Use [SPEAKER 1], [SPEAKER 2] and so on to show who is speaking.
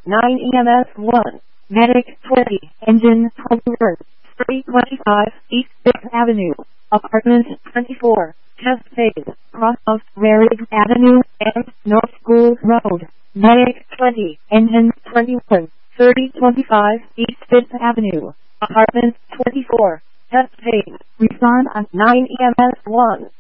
[SPEAKER 1] 9 EMS 1. Medic 20. Engine 21. Street 25. East 5th Avenue. Apartment 24. Test phase. Cross of Rarick Avenue and North Schools Road. Medic 20. Engine 21. 3025 East 5th Avenue. Apartment 24. Test phase. Respond on 9 EMS 1.